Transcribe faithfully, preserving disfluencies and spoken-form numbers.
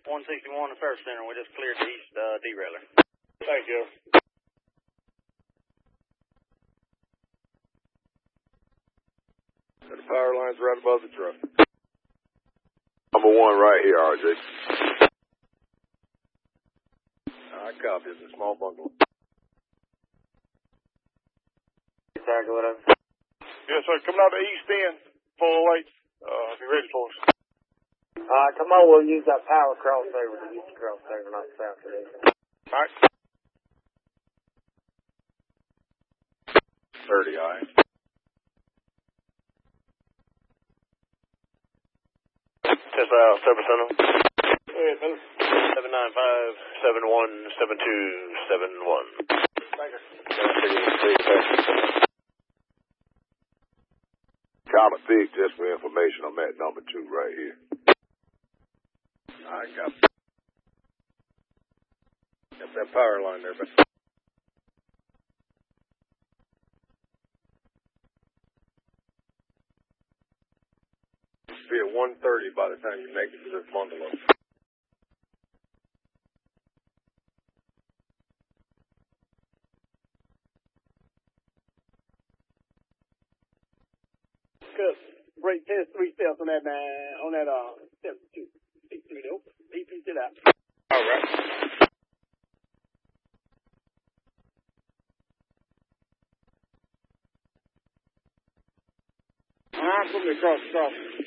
one sixty-one to Service Center. We just cleared the east uh, derailer. Thank you. The power line's right above the truck. Number one right here, R J. I copy. It's a small bungalow. Tiger, whatever. Yes, sir. Coming out the east end, four oh eight. Uh, be ready for us. Uh, come on, we'll use that power crossover to use the crossover, not the south today. All right. thirty, all right. Yes, uh, Service Center. Hey, fellas. seven nine five, seven one seven two seven one. Thank you. Counter Thick, just for information, I'm at number two right here. I got got that power line there, but be at one thirty by the time you make it to this bungalow. Good. Break test three steps on that, man. On that, uh, step two. Eight three, nope. Eight three, sit out. All right. All right, put me across the crossing.